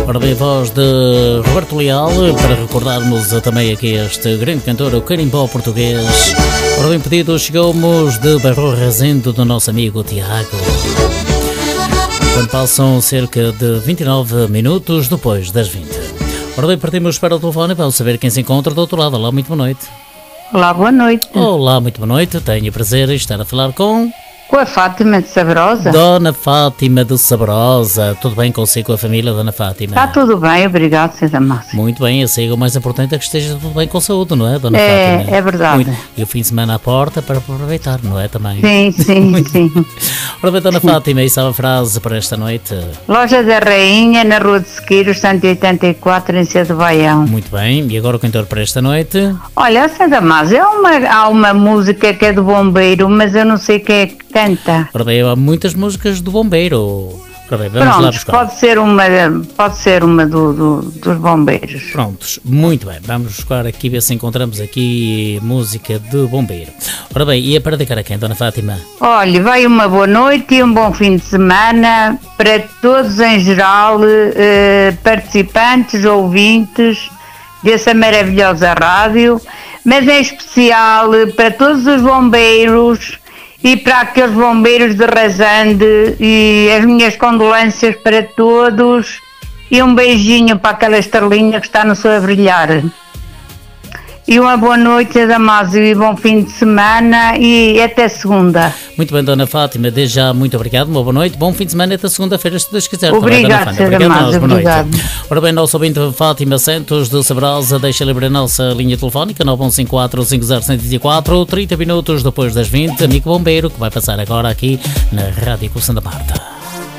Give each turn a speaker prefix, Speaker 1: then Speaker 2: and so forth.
Speaker 1: Ora bem, a voz de Roberto Leal, para recordarmos também aqui este grande cantor, o carimbó português. Ora bem, pedido chegamos de Barro Rezende do nosso amigo Tiago. Quando passam cerca de 29 minutos depois das 20. Ora bem, partimos para o telefone, vamos saber quem se encontra do outro lado. Olá, muito boa noite.
Speaker 2: Olá, boa noite.
Speaker 1: Olá, muito boa noite. Tenho o prazer de estar a falar com
Speaker 2: a Fátima de Sabrosa.
Speaker 1: Dona Fátima de Sabrosa. Tudo bem consigo, com a família, Dona Fátima?
Speaker 2: Está tudo bem, obrigado, César Márcio.
Speaker 1: Muito bem, assim, o mais importante é que esteja tudo bem com saúde, não é, Dona Fátima?
Speaker 2: É verdade.
Speaker 1: Muito. E o fim de semana à porta para aproveitar, não é, também?
Speaker 2: Sim, sim.
Speaker 1: Ora bem, Dona Fátima, isso é uma frase para esta noite.
Speaker 2: Loja da Rainha, na Rua de Sequeiros, 184, em Cedo Baião.
Speaker 1: Muito bem, e agora o cantor para esta noite?
Speaker 2: Olha, César Márcio, há uma música que é do Bombeiro, mas eu não sei quem é que canta.
Speaker 1: Ora bem, há muitas músicas do Bombeiro. Ora bem, vamos lá buscar.
Speaker 2: Pode ser uma dos Bombeiros.
Speaker 1: Prontos, muito bem, vamos buscar aqui, ver se encontramos aqui música do Bombeiro. Ora bem, e é para dedicar a quem, Dona Fátima?
Speaker 2: Olha, vai uma boa noite e um bom fim de semana para todos em geral, participantes, ouvintes dessa maravilhosa rádio, mas em especial para todos os bombeiros e para aqueles bombeiros de Rezende, e as minhas condolências para todos e um beijinho para aquela estrelinha que está no céu a brilhar. E uma boa noite, Damásio, e bom fim de semana e até segunda.
Speaker 1: Muito bem, Dona Fátima, desde já muito obrigado, uma boa noite, bom fim de semana e até segunda-feira, se Deus quiser.
Speaker 2: Obrigado, Damásio, obrigado.
Speaker 1: Ora bem, nosso ouvinte Fátima Santos de Sabrosa deixa livre a nossa linha telefónica 9154-50124, 30 minutos depois das 20, amigo bombeiro, que vai passar agora aqui na Rádio Santa Marta.